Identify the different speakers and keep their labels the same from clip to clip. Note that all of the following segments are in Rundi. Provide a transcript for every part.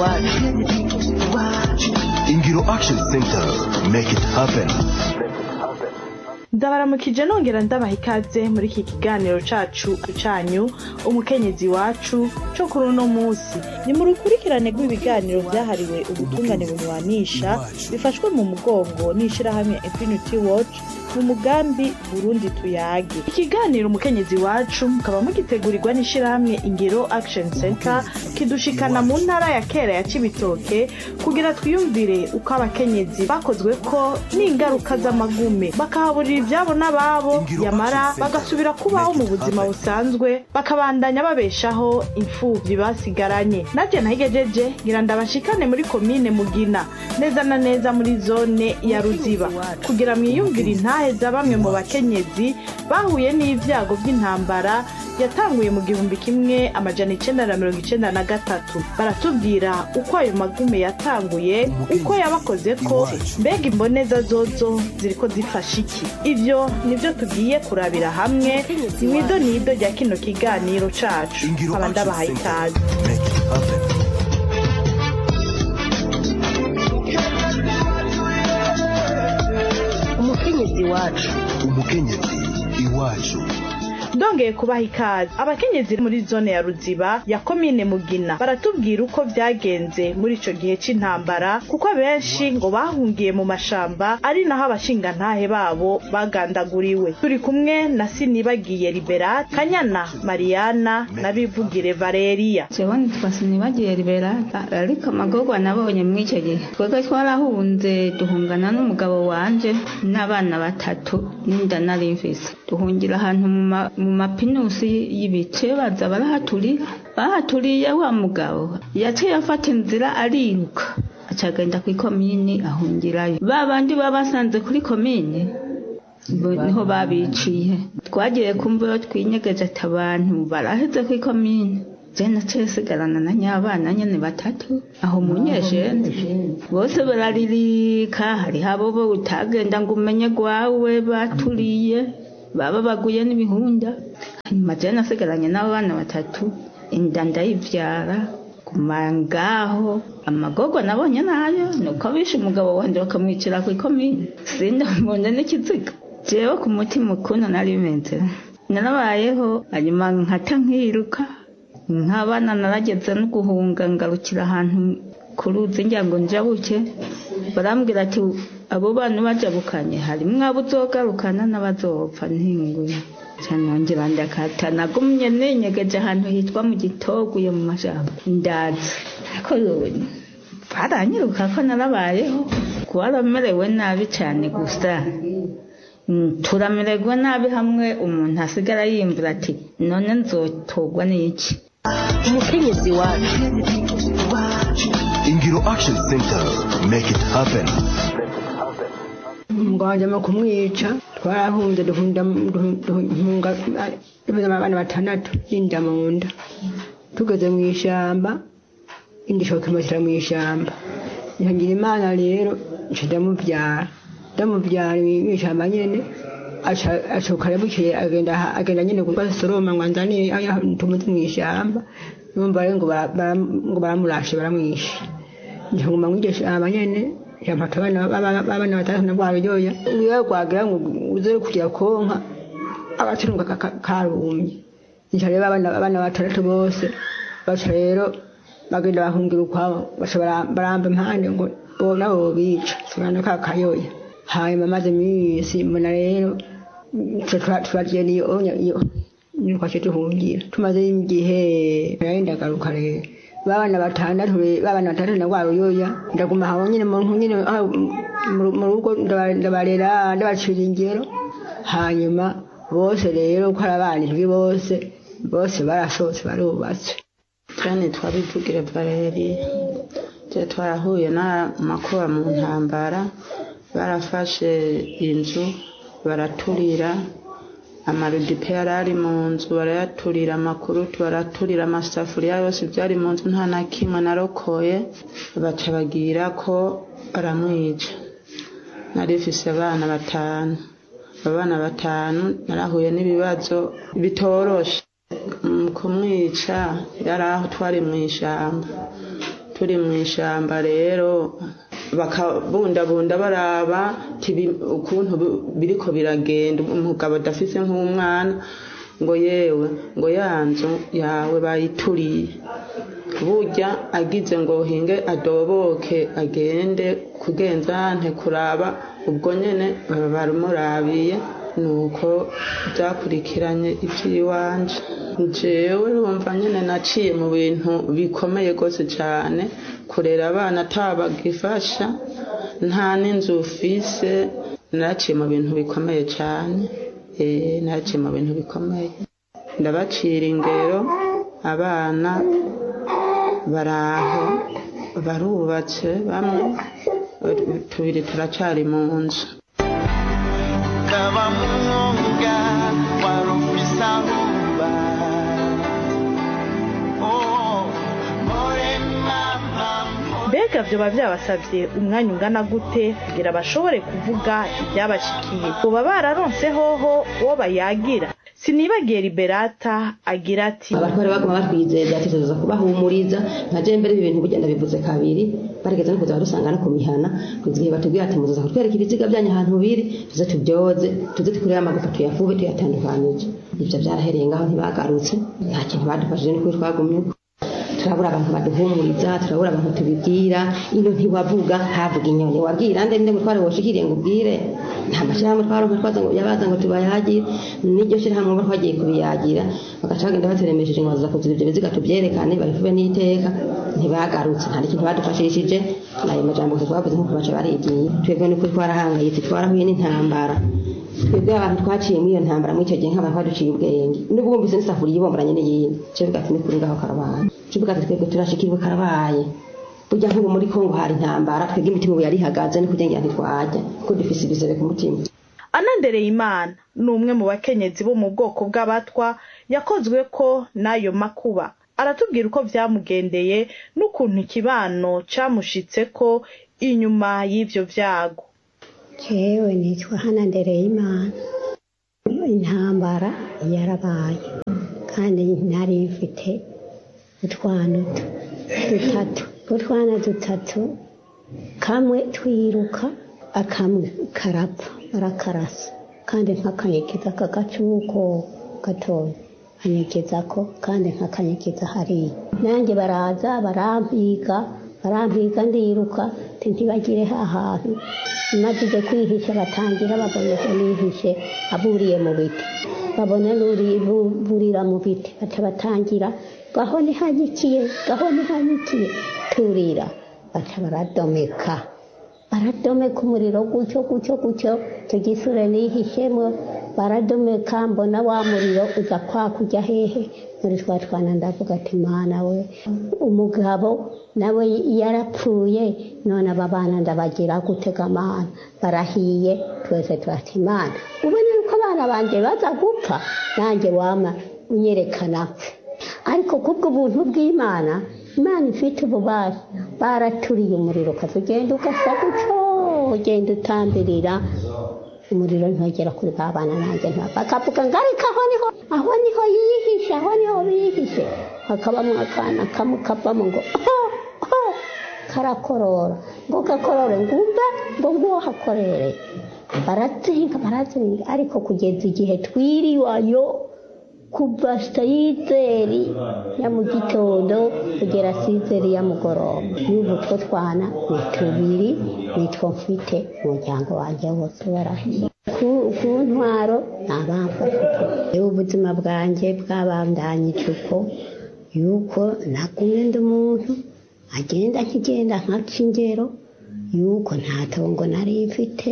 Speaker 1: Ingiro Action Center, make it happen.
Speaker 2: Ndabaramukije nongera ndabaha ikaze muri iki kiganiro cacu canyu umukenyezi wacu cyo kuri uno munsi. Ni mu rukurikirane rw'ibiganiro byahariwe ubutungane bunywanisha bifashwe mu mugongo n'ishirahamwe Infinity Watch mu mugambi Burundi tuyage. Ikiganiro umukenyezi wacu mukaba mugitegurirwa n'ishirahamwe Ingiro Action Center kidushikana mu ntara ya Kera ya Cibitoke kugira twiyumvire uko abakenyezi bakozwe ko n'ingaruka z'amagume bakahaburira ibyabo n'ababo yamara bagasubira kubaho mu buzima busanzwe bakabandanya babeshaho imfuvyi basigaranye. Naje nahigejeje ngira ndabashikane muri komine Mugina neza na neza muri zone ya Ruziba kugira mwiyumvire intahe za bamwe mu bakenyezi bahuye n'ivyago by'intambara yatanguye mu 1993. Baratubwira uko ayo magume yatanguye, uko yabakoze ko, mbega imboneza zozo ziriko zifasha iki. Ivyo nivyo tugiye kurabira hamwe mwido nido rya kino kiganiro cacu. Abandabahaye ikaze. Umukenyezi wacu.
Speaker 1: Umukenyezi iwacu.
Speaker 2: Ndongeye kubaha ikaze. Abakenyezi muri zone ya Ruziba ya komine Mugina baratubwira uko vyagenze muri ico gihe c'intambara, kuko benshi ngo bahungiye mu mashamba ari naho abashingantahe babo bagandaguriwe. Turi kumwe na Sinibagiye Liberat, Kanyana Mariana na Bivugire Valeria.
Speaker 3: Jewe nitwa Sinibagiye Liberat, ariko amagorwa nabonye muri ico gihe twebwe twarahunze duhungana n'umugabo wanje n'abana batatu n'inda nari mfise. Duhungira ahantu mu mapinusi y'ibice baza bahaturiye wa mugabo yaciye afata inzira ariruka acagenda ku komine ahungirayo. Babandi babasanze kuri komine niho babiciye. Twagiye kumva twinyegeje ati abantu baraheze ku komine. Je naciye sigarana na nyabana nyene batatu aho munyeshende bose bararirika. Hariho abo bo utagenda ngo umenye gwawe baturiye baba baguye n'ibihunda. Hanyuma je nasigaranye n'abana batatu, inda ndayivyara kumangaho. Amagorwa nabonye nayo nuko bishe umugabo wanje bakamwicira ku komine, sindamubona n'ikiziga. Jewe ku mutima ukuntu nari meze narabayeho. Hanyuma nkata nkiruka nk'abana narageze no guhunga ngarukira ahantu ku ruzi ngira ngo njabuke. Barambwira ati abo bantu bajabukanye harimwo abo uzogarukana n'abazopfa ntinguye. Canongera ndakata nagumye ninyegeje ahantu hitwa mu Gitoguye mu mashamba ndaza. Ariko baranyiruka ko narabayeho kwaramerewe nabi cyane gusa. Turamererwa nabi hamwe umuntu asigara yimvira ati none nzotogwa n'iki.
Speaker 2: Umukenyezi wacu.
Speaker 1: Ingiro Action Center, make it happen.
Speaker 4: Ngwaje mu kumwica twarahunze duhunga abana batandatu n'inda mu nda. Tugeze mu ishamba indishoka masira mu ishamba. Ngira Imana rero ndamuvyara mu ishamba nyene ashokara bukiye agenda nyene kubasoroma ngwanzani tumuzi mu ishamba. Numva ngo baramurashe baramwishe. Nguma mwigesha abanyene yampata abana batatu na bwaroyoya. Uyo kwagira ngo uze kugira konka abatirunga karumye. Nicare abana batatu bose baca rero bagenda bahungira ukwabo baramba impande ngo bona bo bica sibana kakayoya. Hanyuma maze misi mbona rero twagiye iyo kwashe tuhungira tumaze igihe narenda garuka rero. Babana batandatu na bwaroyoya ndaguma hawo nyine mu rugo ndabarera ndabacira ingero. Hanyuma bose rero ko arabanijwe bose barashotse barubatse.
Speaker 3: Cyane twabivugire Valeria. Je twarahuye n'amakuba mu ntambara. Barafashe inzu baraturira amarudipe yarari mu nzu barayaturira, amakuru baraturira, amasafuriya yose byari mu nzu nta na kimwe narokoye. Baca bagira ko baramwica. Narifise abana batanu narahuye n'ibibazo bitoroshe kumwica. Yari aho twari mu ishamba
Speaker 5: turi mu ishamba rero bakabundabunda baraba ukuntu biriko biragenda, umugabo adafise nk'umwana ngo yewe ngo yanzu yawe bayituriye, burya agize ngo hinge adoboke agende kugenza nte kuraba, ubwo nyene baba baramurabiye, nuko byakurikiranye iby'iwanje. Jewe urumva nyene naciye mu bintu bikomeye gose cyane, kurera abana atabagifasha, nta n'inzu ufise, naciye mu bintu bikomeye cyane. Naciye mu bintu bikomeye, ndabacira ingero, abana baraho barubatse, bamwe tubiri turacari mu nzu.
Speaker 2: Mbega vyoba vyabasavye umwanya ungana gute kugira bashobore kuvuga ibyabashikiye? Kuba bararonse hoho uwo bayagira? Sinibagiye Liberata agira ati
Speaker 6: abatware baguma batwizeza ati tuzoza kubahumuriza, nkaje mbere ibintu bugenda bivuze kabiri, barigeze no kuza barusanga no kumihana kuzigiye batubwira ati muzoza kutwereka ibiziga byanyu ahantu biri, tuze tubyoze, tuze tukurira amagufa tuyafube tuyatandukanije. Ivyo byarahereye ngaho ntibagarutse, nta kintu badufashije, ni kuri twagumye turabura abantu baduhumuriza, turabura abantu tubibwira. Ino ntiwavuga havuga inyoni, wabwira nde ngo tware woshikiriye ngo ubwire, nta mashirahamwe twaronka twaza ngo yabaza ngo tubayagire, n'iryo shirahamwe ngo twagiye kubiyagira, bagaca bagenda bateremesheje ngo baza kuziba ibyo biziga tubyerekane babifube n'iteka, ntibagarutse, nta n'ikintu badufashishije. Nayo majambo twavuze nkuko baca barigiye, twebwe n'ukuri twarahangayitse, twarahuye n'intambara, twebwe abantu twaciye muri iyo ntambara muri icyo gihe nk'abantu baduciye ubwenge, n'ubwumvise n'isafuriya ibomboranye n'iyindi, cyo bigati n'ukuri ngaho karabaye, cyo bigati twebwe turashikirwe karabaye. Burya nk'ubu muri Kongo hari intambara, twebwe imitima yari ihagaze no kugira ngo ntitwajya, kuko dufise ibizere ku mutima.
Speaker 2: Anandereyimana ni umwe mu bakenyezi bo mu bwoko bw'abatwa yakozwe ko n'ayo makuba, aratubwira uko vyamugendeye n'ukuntu ikibano camushitseko inyuma y'ivyo vyago.
Speaker 7: Jewe nitwa Anandereyimana. Intambara yarabaye kandi nari mfite utwana dutatu, kamwe twiruka, akamwe karapfa barakarasa, kandi nk'akanyegeza kagacuko gatoya anyegezako, kandi nk'akanyegeza hariya. Nanjye baraza barampiga ndiruka, ntibagire ahantu maze kwihisha, batangira babona ko nihishe aburiye mu biti, babona burira mu biti, baca batangira gaho nihanyikiye turira, baca baradomeka umuriro gutyo tugisure nihishemo, baradomeka, mbona wa muriro uza kujya hehe muri twana, ndavuga ati Mana we, umugabo nawe yarapfuye, none aba bana ndabagira gutega Mana, barahiye, twese turati Mana, ubone uko abana banje baza gupfa, nanjye wama unyerekana. Ariko kubwo buntu bw'Imana, Imana ifite ububasha, baraturiye umuriro ukagenda ugasa gutyo, ugenda utambirira, umuriro ntugera kuri ba bana, nanjye bakavuga ngo ariko aho niho yihishe, hakabamo akana kamwe kavamo ngo karakorora, ngo gakorore ngumva ngo nguwo hakorere, barazinga, ariko kugeza igihe twiriwayo kuva sayizeri ya mu gitondo kugera sayizeri ya mugoroba. N'ubu two twana ni tubiri, nitwo mfite, umuryango wanjye wose barahiye. Ku ntwaro nabamfashije, ubuzima bwanjye bwabandanyije uko, yuko nagumye ndi umuntu agenda nkigenda nkaca ingero, yuko nta tongo nari mfite,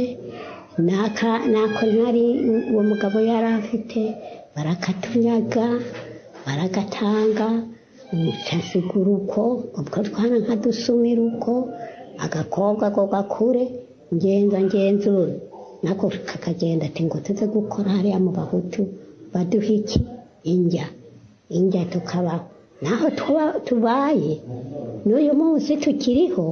Speaker 7: nako nari uwo mugabo yari afite, barakatunyaga baragatanga, nsigura uko, ubwo twana nkadusumira uko, agakobwa ko gakure ngenzura nako kakagenda ati ngo tuze gukora hariya mu Bahutu baduha iki, indya tukabaho, naho tubaye n'uyu munsi tukiriho,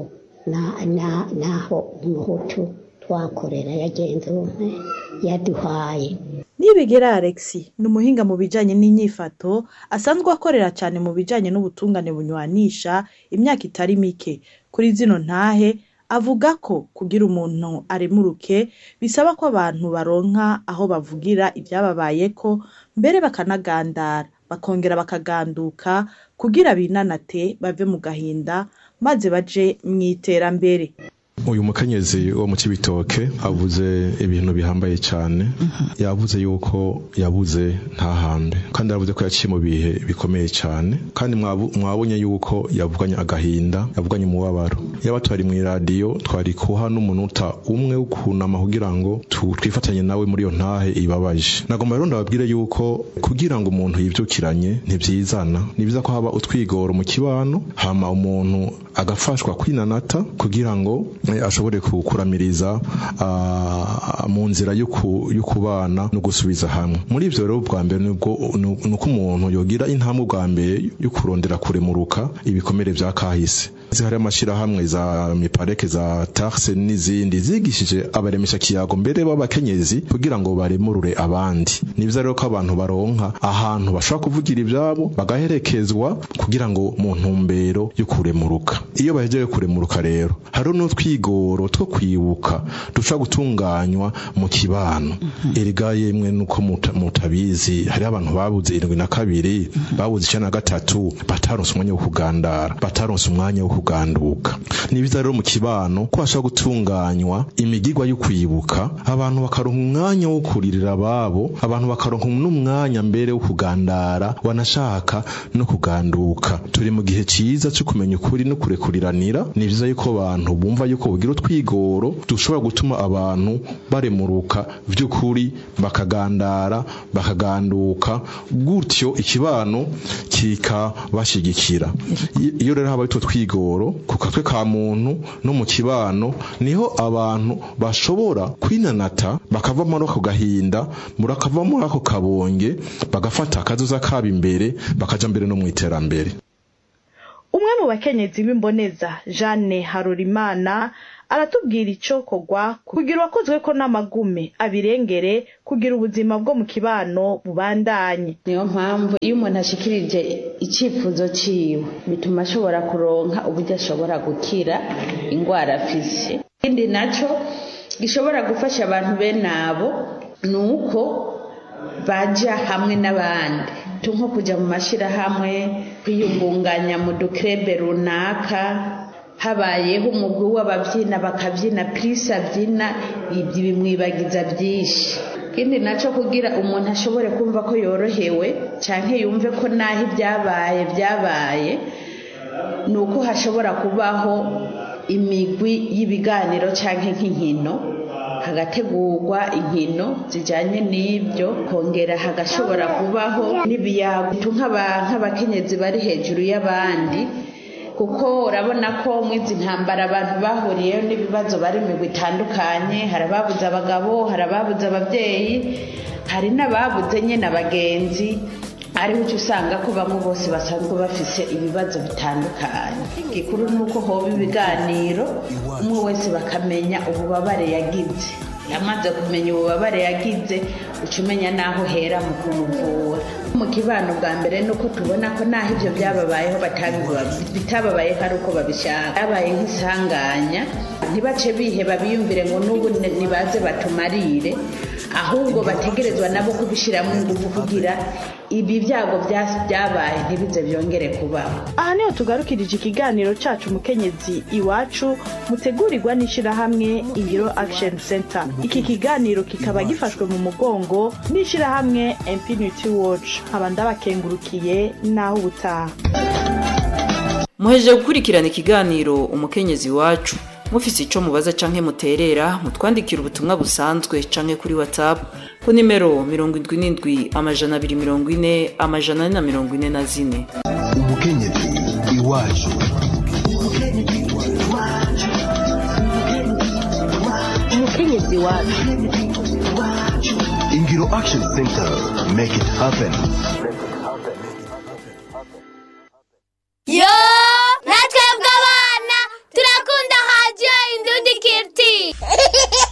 Speaker 7: naho umuhutu twakorera yagenzuwe yaduhaye.
Speaker 2: Nibigera Alexis ni umuhinga mu bijanye n'inyifato asanzwe akorera cyane mu bijanye n'ubutungane bunywanisha imyaka itari mike. Kuri zino ntahe avuga ko kugira umuntu aremuruke bisaba ko abantu baronka aho bavugira ibyababayeko mbere bakanagandara bakongera bakaganduka kugira binanate bave mu gahinda maze baje mw'iterambere.
Speaker 8: Uyu mukenyezi wo mu Cibitoke avuze ibintu bihambaye cyane. Yavuze yuko yabuze ntahambe kandi yavuze ko yaciye mu bihe bikomeye cyane kandi mwabonye yuko yavuganye agahinda, yavuganye umubabaro. Yaba twari mu radio twari kuha n'umunota umwe ukunama kugira ngo twifatanye nawe muri yo ntahe ibabaje. Nagomba rero ndababwire yuko kugira ngo umuntu yivyukiranye ntivyizana, nibiza ko haba utwigoro mu kibano hama umuntu agafashwa kwinanata kugira ngo ashobore kukuramiriza mu nzira yo kubana no gusubiza hamwe. Muri ivyo rero bwa mbere nuko umuntu yogira intambwe bwa mbere yo kurondera kuremuruka ibikomere vya kahise. Hari amashirahamwe za mipareke za tarse n'izindi zigishije abaremesha kiyago mbere b'abakenyezi kugira ngo baremurure abandi. Nivyo rero ko abantu baronka ahantu bashaka kuvugira ivyabo bagaherekezwa kugira ngo mu ntumbero yo kuremuruka. Iyo bahejeje kuremuruka rero hari n'utwigoro two kwibuka duca gutunganywa mu kibano. Erega yemwe nuko mutabizi hari abantu babuze 72 babuze 93 bataronse umwanya wo kugandara, bataronse umwanya wo kuganduka. Nibiza rero mu kibano ko ashaka gutunganywa imigirwa yo kwibuka, abantu bakaronka umwanya wo kuririra babo, abantu bakaronka n'umwanya mbere wo kugandara wanashaka no kuganduka. Turi mu gihe ciza cyo kumenya ukuri no kurekuriranira. Nibiza yuko abantu bumva yuko bugira utwigoro dushobora gutuma abantu baremuruka vy'ukuri bakagandara bakaganduka, gutyo ikibano kikabashigikira. Iyo rero haba ito twigoro ku katwe ka muntu no mu kibano niho abantu bashobora kwinanata bakava muri ako gahinda, murakava muri ako kabonge bagafata akazoza kaba imbere bakaja mbere no mw'iterambere.
Speaker 2: Umwe mu bakenyezi b'imboneza Jeanne Harorimana aratubwira ico kogwa kugira wakozwe ko n'amagume abirengere kugira ubuzima bwo mu kibano bubandanye.
Speaker 5: Niyo mpamvu iyo umuntu ashikirije icifuzo ciwe bituma ashobora kuronka uburyo ashobora gukira ingwara afise. Ikindi naco gishobora gufasha abantu bene abo nuko baja hamwe n'abandi, nko kuja mu mashirahamwe, kwiyungunganya mu dukrebe runaka, habayeho umugwi w'abavyina bakavyina Prisa avyina, ibyo bimwibagiza byinshi. Ikindi naco kugira umuntu ashobore kumva ko yorohewe canke yumve ko naho byabaye nuko hashobora kubaho imigwi y'ibiganiro canke nk'inkino, hagategurwa inkino zijanye n'ibyo, kongera hagashobora kubaho n'ibiyago nk'abakenyezi bari hejuru y'abandi, kuko urabona ko mw'izi ntambara abantu bahuriyeho n'ibibazo bari mu bitandukanye. Hari ababuze abagabo, hari ababuze ababyeyi, hari n'ababuze nyene abagenzi, ariho uca usanga ko bamwe bose basanzwe bafise ibibazo bitandukanye. Igikuru nuko hoba ibiganiro, umwe wese bakamenya ububabare yagize. Yamaze kumenya ububabare yagize uca umenya naho hera mu kumuvura. Mu kibano bwa mbere nuko tubona ko naho ivyo byababayeho bitababaye hari uko babishaka. Yabaye nk'isanganya, ntibace biheba biyumvire ngo n'ubu nibaze batumarire, ahubwo bategerezwa nabo kubishiramo ingufu kugira ibi byago byabaye ntibize byongere kubaho.
Speaker 2: Aha niho tugarukirije ikiganiro cacu Mukenyezi Iwacu mutegurirwa n'ishirahamwe Ingiro Action Center. Iki kiganiro kikaba gifashwe mu mugongo n'ishirahamwe Infinity Watch. Abanda bakengurukiye naho ubutaha.
Speaker 9: Muhejeje gukurikirana ikiganiro Umukenyezi Wacu. Mufise ico mubaza canke muterera mutwandikira ubutumwa busanzwe canke kuri WhatsApp ku nimero 77 240 444.
Speaker 1: Umukenyezi Iwacu.
Speaker 7: Umukenyezi Iwacu.
Speaker 1: Ingiro Action Center. Make it happen.